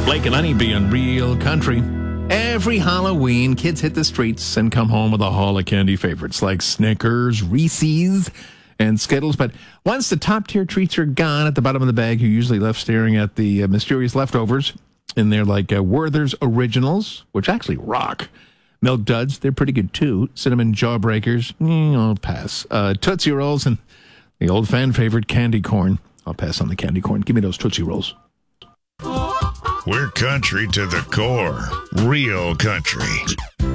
Blake and Honeybee on Real Country. Every Halloween, kids hit the streets and come home with a haul of candy favorites like Snickers, Reese's, and Skittles. But once the top-tier treats are gone at the bottom of the bag, you're usually left staring at the mysterious leftovers. And they're like Werther's Originals, which actually rock. Milk Duds, they're pretty good too. Cinnamon Jawbreakers, I'll pass. Tootsie Rolls and the old fan favorite candy corn. I'll pass on the candy corn. Give me those Tootsie Rolls. We're country to the core. Real country.